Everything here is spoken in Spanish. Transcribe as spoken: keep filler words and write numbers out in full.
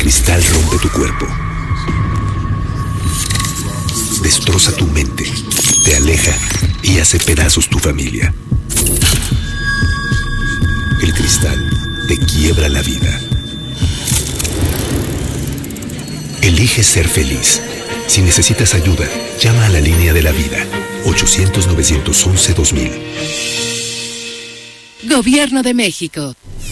cristal rompe tu cuerpo. Destroza tu mente, te aleja y hace pedazos tu familia. El cristal te quiebra la vida. Elige ser feliz. Si necesitas ayuda, llama a la línea de la vida. ochocientos, nueve once, dos mil. Gobierno de México.